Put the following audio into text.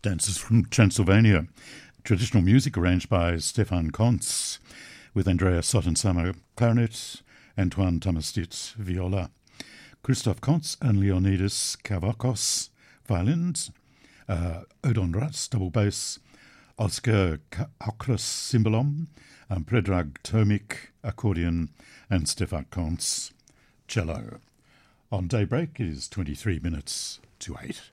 Dancers from Transylvania. Traditional music arranged by Stefan Kontz, with Andrea Sottensummer clarinet, Antoine Tomastit viola, Christoph Kontz and Leonidas Kavakos violins, Odon Rats double bass, Oscar Okras cymbalom, Predrag Tomik accordion, and Stefan Kontz cello. On daybreak it is 23 minutes to 8.